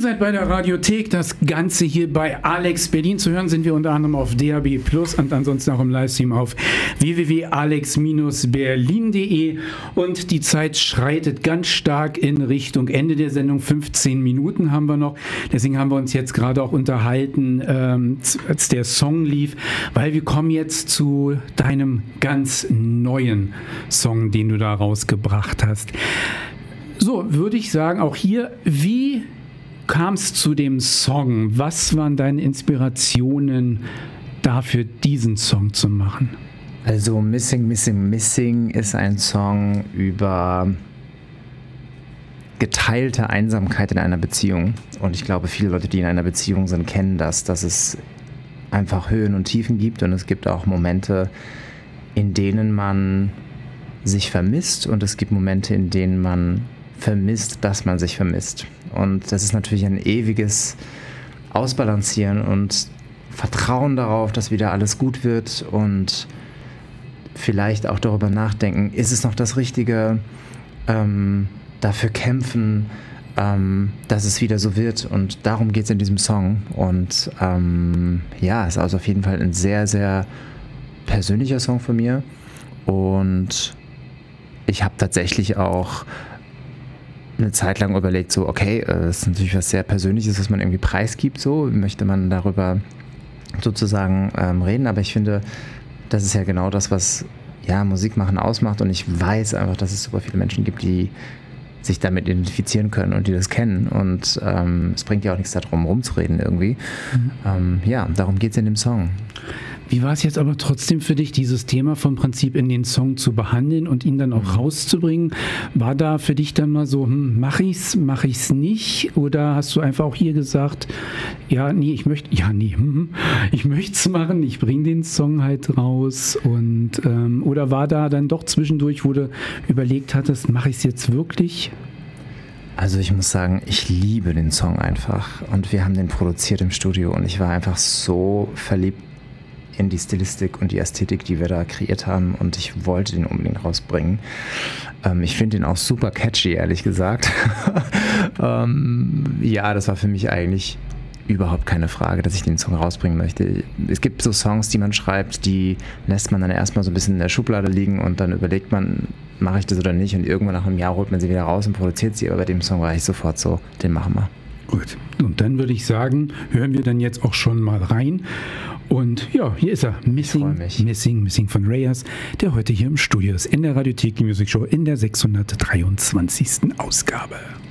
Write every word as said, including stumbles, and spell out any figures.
seid bei der Radiothek, das Ganze hier bei Alex Berlin. Zu hören sind wir unter anderem auf D A B Plus und ansonsten auch im Livestream auf w w w punkt alex berlin punkt de. Und die Zeit schreitet ganz stark in Richtung Ende der Sendung. fünfzehn Minuten haben wir noch. Deswegen haben wir uns jetzt gerade auch unterhalten, ähm, als der Song lief, weil wir kommen jetzt zu deinem ganz neuen Song, den du da rausgebracht hast. So, würde ich sagen, auch hier, wie kam es zu dem Song? Was waren deine Inspirationen dafür, diesen Song zu machen? Also Missing, Missing, Missing ist ein Song über geteilte Einsamkeit in einer Beziehung. Und ich glaube, viele Leute, die in einer Beziehung sind, kennen das, dass es einfach Höhen und Tiefen gibt. Und es gibt auch Momente, in denen man sich vermisst. Und es gibt Momente, in denen man vermisst, dass man sich vermisst. Und das ist natürlich ein ewiges Ausbalancieren und Vertrauen darauf, dass wieder alles gut wird und vielleicht auch darüber nachdenken, ist es noch das Richtige, ähm, dafür kämpfen, ähm, dass es wieder so wird, und darum geht es in diesem Song. Und ähm, ja, es ist also auf jeden Fall ein sehr, sehr persönlicher Song von mir, und ich habe tatsächlich auch eine Zeit lang überlegt, so okay, das ist natürlich was sehr Persönliches, was man irgendwie preisgibt, so möchte man darüber sozusagen ähm, reden, aber ich finde, das ist ja genau das, was ja Musik machen ausmacht, und ich weiß einfach, dass es super viele Menschen gibt, die sich damit identifizieren können und die das kennen, und ähm, es bringt ja auch nichts darum, rumzureden irgendwie. Mhm. Ähm, ja, darum geht es in dem Song. Wie war es jetzt aber trotzdem für dich, dieses Thema vom Prinzip in den Song zu behandeln und ihn dann auch rauszubringen? War da für dich dann mal so, hm, mach ich's, mach ich's nicht? Oder hast du einfach auch hier gesagt, ja, nee, ich möchte, ja, nee, hm, ich möchte es machen, ich bringe den Song halt raus, und ähm, oder war da dann doch zwischendurch, wo du überlegt hattest, mache ich es jetzt wirklich? Also ich muss sagen, ich liebe den Song einfach, und wir haben den produziert im Studio, und ich war einfach so verliebt in die Stilistik und die Ästhetik, die wir da kreiert haben, und ich wollte den unbedingt rausbringen. Ähm, ich finde den auch super catchy, ehrlich gesagt. ähm, ja, das war für mich eigentlich überhaupt keine Frage, dass ich den Song rausbringen möchte. Es gibt so Songs, die man schreibt, die lässt man dann erstmal so ein bisschen in der Schublade liegen, und dann überlegt man, mache ich das oder nicht, und irgendwann nach einem Jahr holt man sie wieder raus und produziert sie, aber bei dem Song war ich sofort so, den machen wir. Gut, und dann würde ich sagen, hören wir dann jetzt auch schon mal rein. Und ja, hier ist er, Missing, Missing, Missing von Reyes, der heute hier im Studio ist, in der Radiothek Music Show in der sechshundertdreiundzwanzigsten Ausgabe.